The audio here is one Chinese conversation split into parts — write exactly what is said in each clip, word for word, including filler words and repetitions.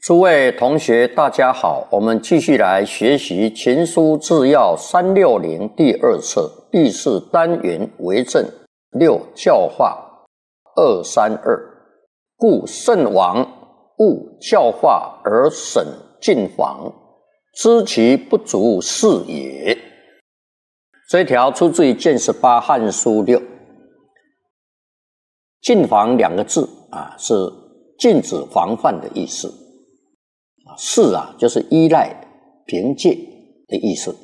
诸位同学，大家好，我们继续来学习《秦书治要三六零》第二册第四单元为政六教化二三二。故圣王务教化而审禁防，知其不足是也。这一条出自于《卷十八汉书六》。禁防两个字啊，是禁止防范的意思。是啊，就是依赖、凭借的意思。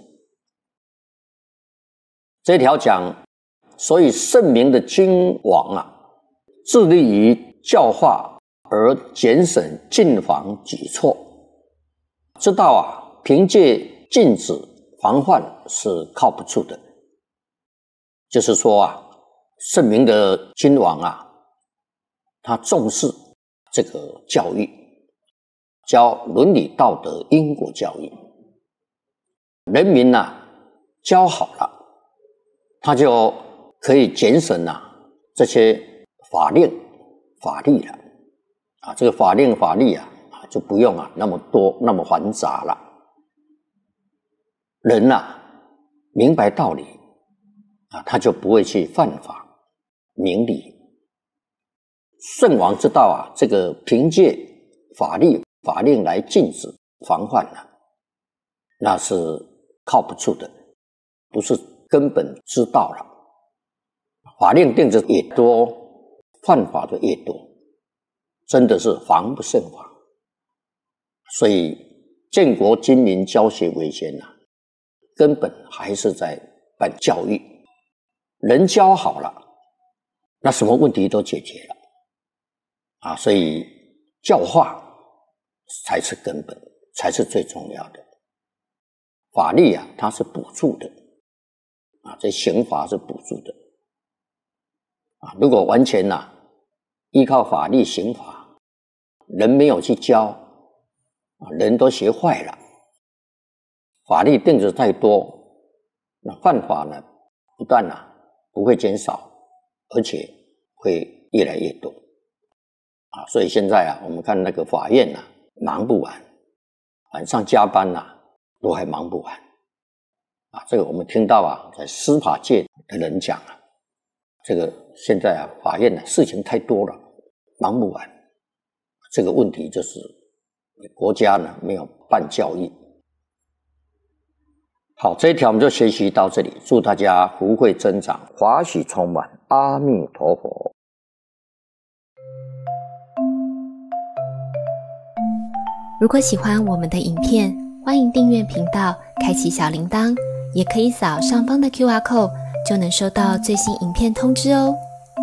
这条讲，所以圣明的君王啊，致力于教化而减省禁防举措，知道啊，凭借禁止防范是靠不住的。就是说啊，圣明的君王啊，他重视这个教育。教伦理道德因果教育，人民呐、啊、教好了，他就可以节省啊这些法令法律了啊，这个法令法律啊就不用啊那么多那么繁杂了。人呐、啊、明白道理啊，他就不会去犯法明理。圣王知道啊，这个凭借法律法令来禁止防范了，那是靠不住的，不是根本知道了。法令定的越多，犯法的越多，真的是防不胜防。所以建国军民教学为先啊，根本还是在办教育。人教好了，那什么问题都解决了啊！所以教化才是根本，才是最重要的。法律啊，它是补助的啊，这刑罚是补助的啊。如果完全呐、啊、依靠法律刑罚，人没有去教啊，人都学坏了。法律定的太多，那犯法呢，不但呐、啊、不会减少，而且会越来越多啊。所以现在啊，我们看那个法院呐、啊。忙不完，晚上加班呐、啊，都还忙不完啊！这个我们听到啊，在司法界的人讲啊，这个现在啊，法院呢事情太多了，忙不完。这个问题就是国家呢没有办教育。好，这一条我们就学习到这里，祝大家福慧增长，华喜充满，阿弥陀佛。 如果喜欢我们的影片，欢迎订阅频道，开启小铃铛，也可以扫上方的 Q R code， 就能收到最新影片通知哦。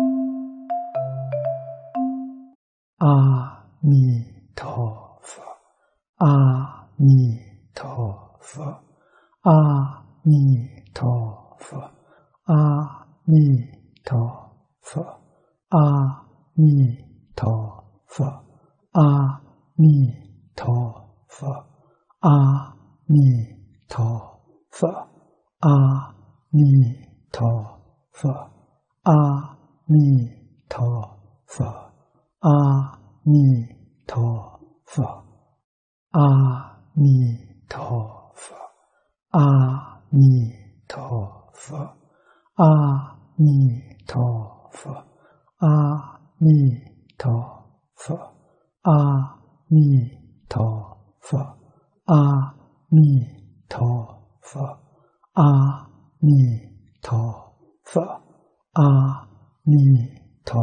阿弥陀佛，阿弥陀佛，阿弥陀佛，阿弥陀佛，阿弥陀佛，阿弥陀佛，阿弥陀佛，阿弥陀佛，阿弥陀佛，阿弥陀佛，阿弥陀佛，阿弥陀佛，阿弥陀佛，阿弥陀佛，阿弥陀佛，阿弥陀佛，阿弥陀佛，阿弥